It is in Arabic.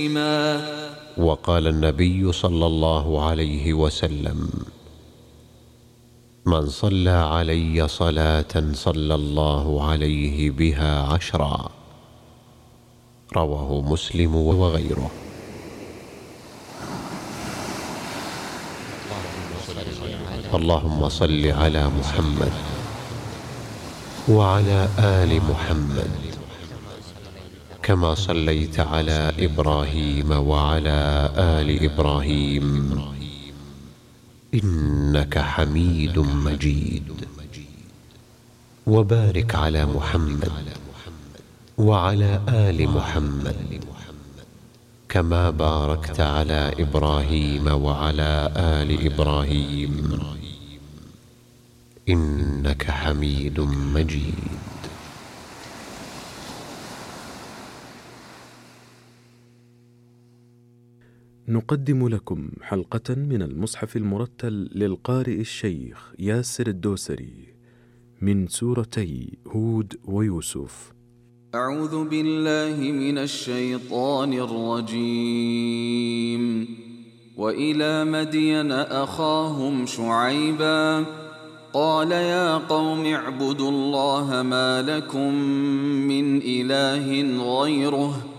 وقال النبي صلى الله عليه وسلم: من صلى علي صلاة صلى الله عليه بها 10. رواه مسلم وغيره. اللهم صل على محمد وعلى آل محمد كما صليت على إبراهيم وعلى آل إبراهيم إنك حميد مجيد. وبارك على محمد وعلى آل محمد كما باركت على إبراهيم وعلى آل إبراهيم إنك حميد مجيد. نقدم لكم حلقة من المصحف المرتل للقارئ الشيخ ياسر الدوسري من سورتي هود ويوسف. أعوذ بالله من الشيطان الرجيم. وإلى مدين أخاهم شعيبا قال يا قوم اعبدوا الله ما لكم من إله غيره